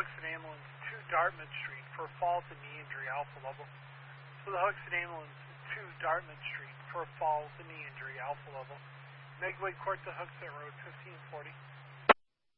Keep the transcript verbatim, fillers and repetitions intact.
Hooksett ambulance to Dartmouth Street for fall with a knee injury, Alpha level. So the Hooksett ambulance to Dartmouth Street for fall with a knee injury, Alpha level. Megway Court to Hooksett Road, fifteen forty.